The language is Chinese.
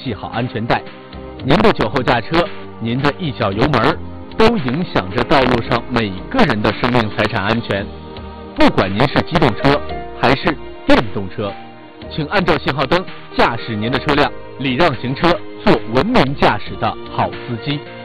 系好安全带。您的酒后驾车，您的一脚油门，都影响着道路上每个人的生命财产安全。不管您是机动车还是电动车，请按照信号灯驾驶您的车辆，礼让行车，做文明驾驶的好司机。